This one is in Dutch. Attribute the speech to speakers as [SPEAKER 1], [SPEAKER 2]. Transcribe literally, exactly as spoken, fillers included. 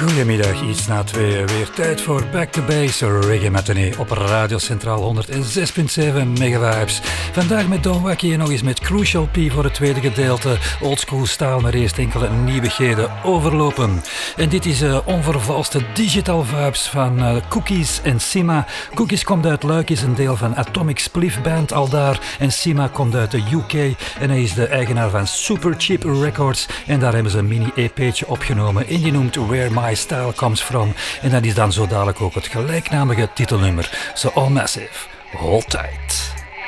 [SPEAKER 1] Goedemiddag, iets na twee, weer tijd voor Back to Base Reggae Matinee op Radio Centraal honderdzes komma zeven Megavibes. Vandaag met Don Wacky en nog eens met Crucial P voor het tweede gedeelte. Oldschool staal, maar eerst enkele nieuwigheden overlopen. En dit is uh, onvervalste digital vibes van uh, Cookies en Sima. Cookies komt uit Luik, is een deel van Atomic Spliff Band aldaar. En Sima komt uit de U K en hij is de eigenaar van Super Cheap Records. En daar hebben ze een mini-E P'tje opgenomen en die noemt Where My Style Comes From. En dat is dan zo dadelijk ook het gelijknamige titelnummer. So All Massive, hold tight.